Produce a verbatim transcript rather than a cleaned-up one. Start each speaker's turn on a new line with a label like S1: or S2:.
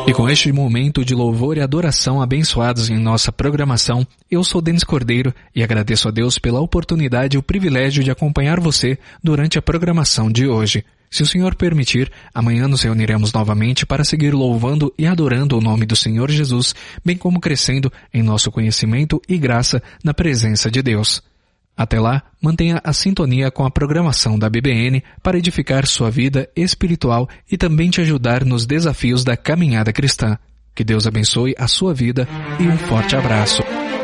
S1: E com este momento de louvor e adoração abençoados em nossa programação, eu sou Denis Cordeiro e agradeço a Deus pela oportunidade e o privilégio de acompanhar você durante a programação de hoje. Se o Senhor permitir, amanhã nos reuniremos novamente para seguir louvando e adorando o nome do Senhor Jesus, bem como crescendo em nosso conhecimento e graça na presença de Deus. Até lá, mantenha a sintonia com a programação da B B N para edificar sua vida espiritual e também te ajudar nos desafios da caminhada cristã. Que Deus abençoe a sua vida e um forte abraço.